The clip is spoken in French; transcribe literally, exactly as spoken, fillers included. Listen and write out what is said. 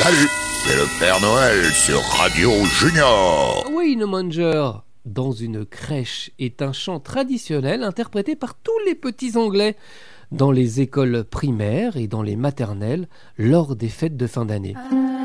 Salut, c'est le Père Noël sur Radio Junior. Wayne dans une crèche est un chant traditionnel interprété par tous les petits Anglais dans les écoles primaires et dans les maternelles lors des fêtes de fin d'année.